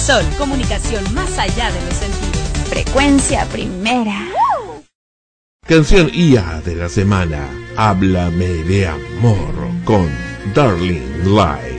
Sol, comunicación más allá de los sentidos. Frecuencia primera. Canción IA de la semana. Háblame de amor con Darling Live.